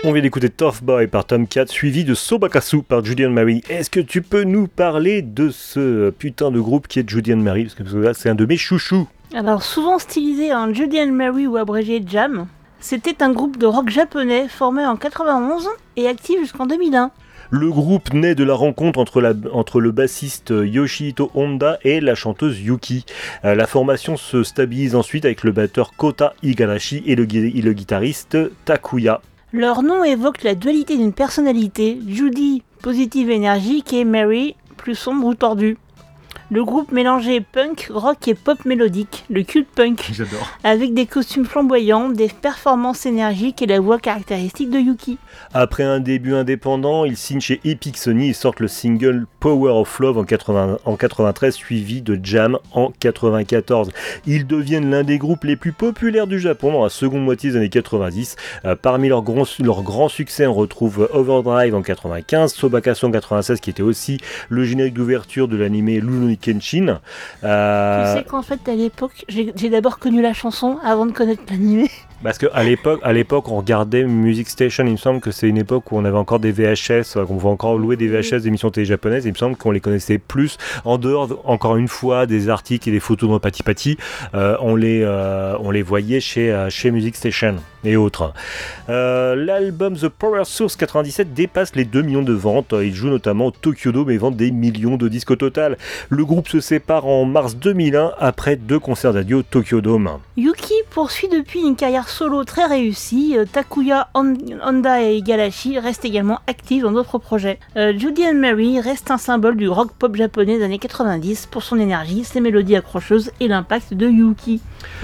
On vient d'écouter Tough Boy par Tomcat, suivi de Sobakasu par Judy and Mary. Est-ce que tu peux nous parler de ce putain de groupe qui est Judy and Mary? Parce que là, c'est un de mes chouchous. Alors, souvent stylisé en Judy and Mary ou abrégé Jam, c'était un groupe de rock japonais formé en 91 et actif jusqu'en 2001. Le groupe naît de la rencontre entre le bassiste Yoshihito Honda et la chanteuse Yuki. La formation se stabilise ensuite avec le batteur Kota Igarashi et le guitariste Takuya. Leur nom évoque la dualité d'une personnalité, Judy, positive et énergique, et Mary, plus sombre ou tordue. Le groupe mélangeait punk, rock et pop mélodique, le cult punk, J'adore. avec des costumes flamboyants, des performances énergiques et la voix caractéristique de Yuki. Après un début indépendant, ils signent chez Epic Sony et sortent le single Power of Love en 93, suivi de Jam en 94. Ils deviennent l'un des groupes les plus populaires du Japon dans la seconde moitié des années 90. Parmi leurs grands succès, on retrouve Overdrive en 95, Sobakasu en 96, qui était aussi le générique d'ouverture de l'anime Rurouni Kenshin. Tu sais qu'en fait, à l'époque, j'ai d'abord connu la chanson avant de connaître l'anime. Parce qu'à l'époque, on regardait Music Station. Il me semble que c'est une époque où on avait encore des VHS, qu'on pouvait encore louer des VHS d'émissions télé japonaises. Et il me semble qu'on les connaissait plus en dehors, encore une fois, des articles et des photos dans Pati Pati. On les voyait chez Music Station et autres. L'album The Power Source 97 dépasse les 2 millions de ventes. Il joue notamment au Tokyo Dome et vend des millions de disques au total. Le groupe se sépare en mars 2001 après 2 concerts d'adieu au Tokyo Dome. Yuki poursuit depuis une carrière solo très réussie. Takuya, Honda et Igarashi restent également actifs dans d'autres projets. Judy and Mary reste un symbole du rock pop japonais des années 90 pour son énergie, ses mélodies accrocheuses et l'impact de Yuki.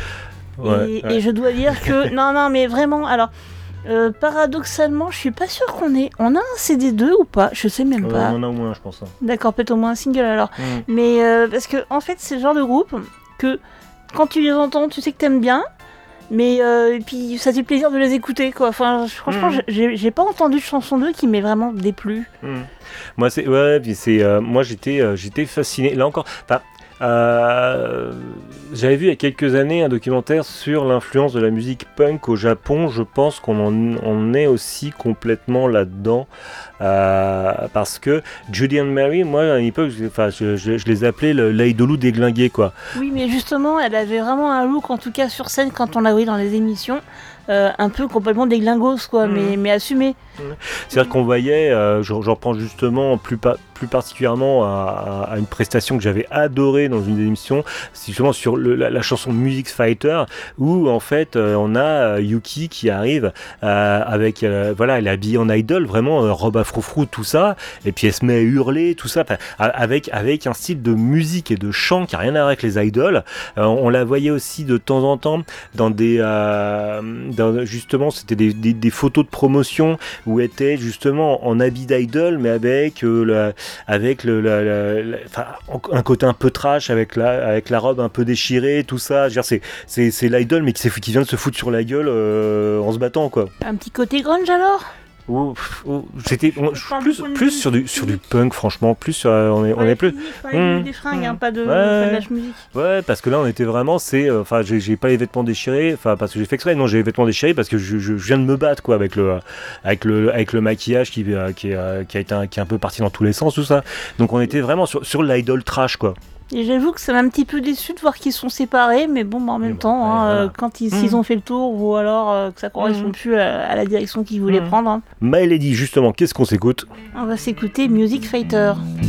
Et je dois dire que... non, mais vraiment, alors... paradoxalement, je suis pas sûre on a un CD2 ou pas, je sais même pas. On en a au moins, je pense. D'accord, peut-être au moins un single alors. Mais parce que en fait, c'est le genre de groupe que quand tu les entends, tu sais que t'aimes bien, mais et puis ça te fait plaisir de les écouter, quoi. Enfin, franchement, j'ai pas entendu de chanson d'eux qui m'ait vraiment déplu. Moi, moi j'étais fasciné. Là encore, j'avais vu il y a quelques années un documentaire sur l'influence de la musique punk au Japon. Je pense qu'on est aussi complètement là-dedans, parce que Judy and Mary, moi à l'époque, je les appelais l'idolou déglingué, quoi. Oui, mais justement, elle avait vraiment un look, en tout cas sur scène, quand on la voyait dans les émissions, un peu complètement déglingos, quoi, mais assumé. C'est-à-dire qu'on voyait, j'en reprends justement plus particulièrement à une prestation que j'avais adorée dans une émission, c'est justement sur la chanson Music Fighter, où en fait on a Yuki qui arrive avec, elle est habillée en idol, vraiment robe à froufrou, tout ça, et puis elle se met à hurler, tout ça, avec un style de musique et de chant qui n'a rien à voir avec les idoles. On la voyait aussi de temps en temps dans justement, c'était des photos de promotion où elle était justement en habit d'idol, mais avec un côté un peu trash, avec la robe un peu déchirée, tout ça. Je veux dire, c'est l'idol, mais qui vient de se foutre sur la gueule en se battant, quoi. Un petit côté grunge alors. J'étais plus sur du punk, franchement, plus sur, on est plus des fringues, pas de la musique. Ouais, parce que là on était vraiment, j'ai pas les vêtements déchirés, parce que j'ai fait exprès. Non, j'ai les vêtements déchirés parce que je viens de me battre, quoi, avec le maquillage qui est un peu parti dans tous les sens, tout ça. Donc on était vraiment sur l'idol trash, quoi. Et j'avoue que ça m'a un petit peu déçu de voir qu'ils sont séparés, mais bon, en même temps, quand s'ils ont fait le tour, ou alors que ça correspond plus à la direction qu'ils voulaient prendre. My Lady, justement, qu'est-ce qu'on s'écoute ? On va s'écouter Music Fighter.